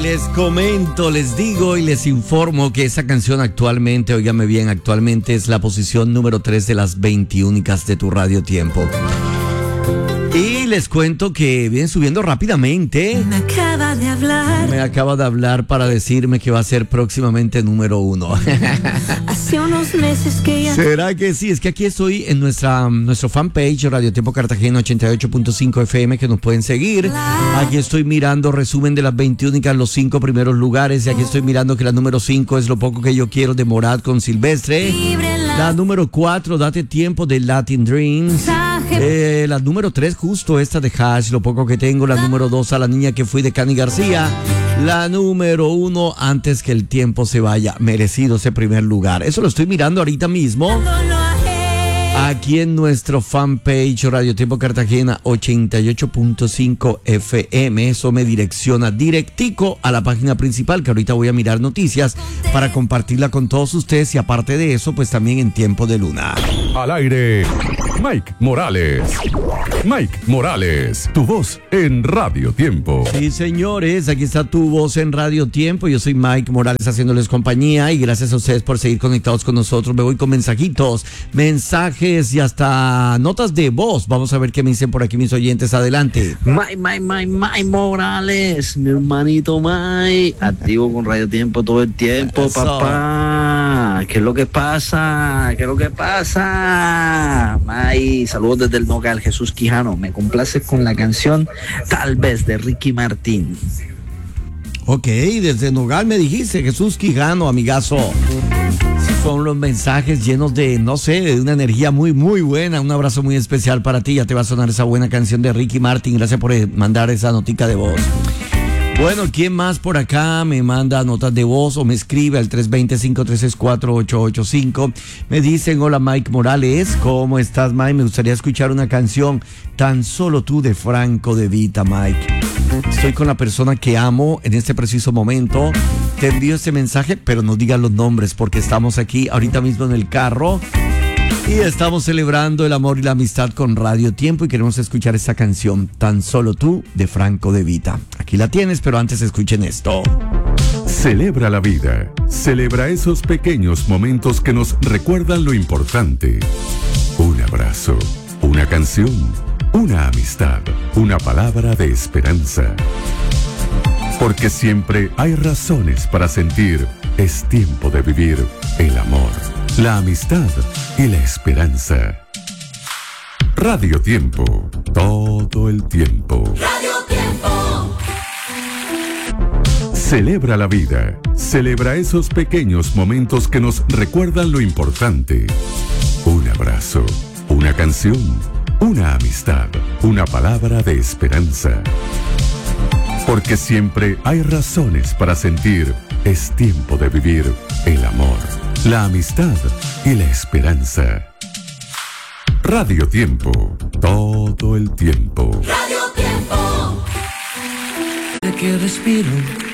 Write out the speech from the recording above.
Les comento, les digo y les informo que esa canción actualmente, óigame bien, actualmente es la posición número 3 de las 20 únicas de tu Radio Tiempo. Y les cuento que vienen subiendo rápidamente. Me acaba de hablar para decirme que va a ser próximamente número 1. Hace unos meses que ya... ¿Será que sí? Es que aquí estoy en nuestro fanpage Radio Tiempo Cartagena 88.5 FM, que nos pueden seguir. Aquí estoy mirando resumen de las 20 únicas, los 5 primeros lugares. Y aquí estoy mirando que la número 5 es Lo Poco Que Yo Quiero de Morat con Silvestre. La número 4, Date Tiempo de Latin Dreams. La número 3, justo esta de Hash, Lo Poco Que Tengo. La número 2, A la Niña Que Fui de Cani García. La número 1, Antes Que el Tiempo Se Vaya. Merecido ese primer lugar. Eso lo estoy mirando ahorita mismo aquí en nuestro fanpage Radio Tiempo Cartagena 88.5 FM. Eso me direcciona directico a la página principal, que ahorita voy a mirar noticias para compartirla con todos ustedes. Y aparte de eso, pues también en Tiempo de Luna. Al aire, Mike Morales. Mike Morales, tu voz en Radio Tiempo. Sí, señores, aquí está tu voz en Radio Tiempo. Yo soy Mike Morales haciéndoles compañía y gracias a ustedes por seguir conectados con nosotros. Me voy con mensajitos, mensajes y hasta notas de voz. Vamos a ver qué me dicen por aquí mis oyentes. Adelante. Mike Morales, mi hermanito Mike, activo con Radio Tiempo todo el tiempo. Eso. Papá, ¿qué es lo que pasa? Mike, saludos desde el Nogal, Jesús Quijano. Me complace con la canción Tal Vez de Ricky Martin. Ok, desde Nogal me dijiste, Jesús Quijano, amigazo. Son los mensajes llenos de, no sé, de una energía muy, muy buena. Un abrazo muy especial para ti. Ya te va a sonar esa buena canción de Ricky Martin. Gracias por mandar esa notica de voz. Bueno, ¿quién más por acá me manda notas de voz o me escribe al 320-536-4885? Me dicen, hola Mike Morales, ¿cómo estás, Mike? Me gustaría escuchar una canción, Tan Solo Tú, de Franco De Vita, Mike. Estoy con la persona que amo en este preciso momento. Te envío este mensaje, pero no digas los nombres porque estamos aquí ahorita mismo en el carro y estamos celebrando el amor y la amistad con Radio Tiempo y queremos escuchar esta canción, Tan Solo Tú, de Franco De Vita. Aquí la tienes, pero antes escuchen esto. Celebra la vida. Celebra esos pequeños momentos que nos recuerdan lo importante. Un abrazo, una canción, una amistad, una palabra de esperanza. Porque siempre hay razones para sentir. Es tiempo de vivir el amor, la amistad y la esperanza. Radio Tiempo, todo el tiempo. Radio Tiempo. Celebra la vida. Celebra esos pequeños momentos que nos recuerdan lo importante. Un abrazo, una canción, una amistad, una palabra de esperanza. Porque siempre hay razones para sentir. Es tiempo de vivir el amor, la amistad y la esperanza. Radio Tiempo, todo el tiempo. Radio Tiempo. Que respiro